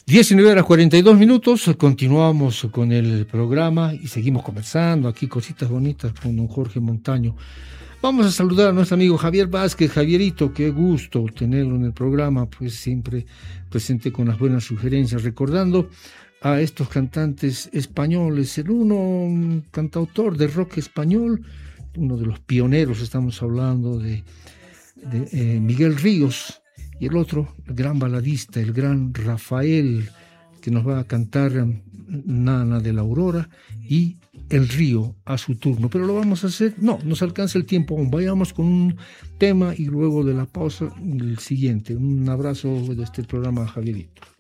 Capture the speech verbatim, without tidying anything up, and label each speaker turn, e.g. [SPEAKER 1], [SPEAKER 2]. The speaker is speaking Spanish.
[SPEAKER 1] diecinueve horas cuarenta y dos minutos, continuamos con el programa y seguimos conversando aquí cositas bonitas con don Jorge Montaño. Vamos a saludar a nuestro amigo Javier Vázquez. Javierito, qué gusto tenerlo en el programa, pues siempre presente con las buenas sugerencias, recordando a estos cantantes españoles, el uno un cantautor de rock español, uno de los pioneros, estamos hablando de, de eh, Miguel Ríos, y el otro, el gran baladista, el gran Rafael, que nos va a cantar Nana de la Aurora y El Río a su turno. Pero lo vamos a hacer, no, nos alcanza el tiempo aún. Vayamos con un tema y luego de la pausa el siguiente. Un abrazo de este programa, Javierito.